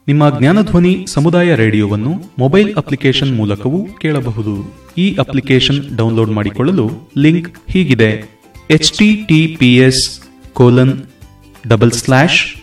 ನಿಮ್ಮ ಜ್ಞಾನಧ್ವನಿ ಸಮುದಾಯ ರೇಡಿಯೋವನ್ನು mobile application ಮೂಲಕವೂ ಕೇಳಬಹುದು. ಈ ಅಪ್ಲಿಕೇಶನ್ ಡೌನ್ಲೋಡ್ ಮಾಡಿಕೊಳ್ಳಲು ಲಿಂಕ್ ಹೀಗಿದೆ: https://